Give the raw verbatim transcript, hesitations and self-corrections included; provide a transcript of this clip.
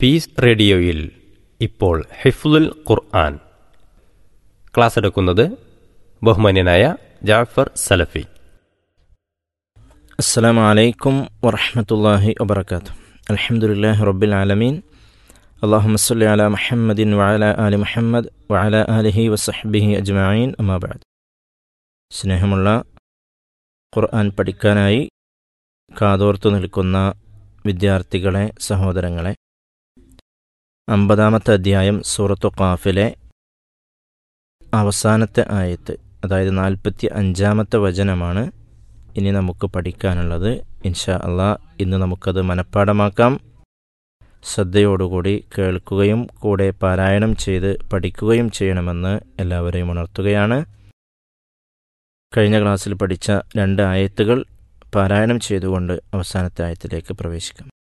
Piece റേഡിയോയിൽ ഇപ്പോൾ ഹിഫ്ളുൽ ഖുർആൻ class എടുക്കുന്നത് ബഹുമാന്യനായ ജാഫർ സലഫി. അസ്സലാമു അലൈക്കും വറഹ്മത്തുള്ളാഹി വബറകാതുഹു. അൽഹംദുലില്ലാഹി റബ്ബിൽ ആലമീൻ. അല്ലാഹുമ്മ സ്വല്ലി അലാ മുഹമ്മദിൻ വഅലാ ആലി മുഹമ്മദ് വഅലാ ആലിഹി വസഹ്ബിഹി അജ്മഈൻ. അമ്മാ ബഅദ്. സ്നേഹമുള്ള ഖുർആൻ പഠിക്കാനായി കാതോർത്തു നിൽക്കുന്ന വിദ്യാർത്ഥികളെ, സഹോദരങ്ങളെ, അമ്പതാമത്തെ അധ്യായം സൂറത്തു ഖാഫിലെ അവസാനത്തെ ആയത്ത്, അതായത് നാൽപ്പത്തി അഞ്ചാമത്തെ വചനമാണ് ഇനി നമുക്ക് പഠിക്കാനുള്ളത്. ഇൻഷാ അള്ളാഹ് ഇന്ന് നമുക്കത് മനഃപ്പാഠമാക്കാം. ശ്രദ്ധയോടുകൂടി കേൾക്കുകയും കൂടെ പാരായണം ചെയ്ത് പഠിക്കുകയും ചെയ്യണമെന്ന് എല്ലാവരെയും ഉണർത്തുകയാണ്. കഴിഞ്ഞ ക്ലാസ്സിൽ പഠിച്ച രണ്ട് ആയത്തുകൾ പാരായണം ചെയ്തുകൊണ്ട് അവസാനത്തെ ആയത്തിലേക്ക് പ്രവേശിക്കാം.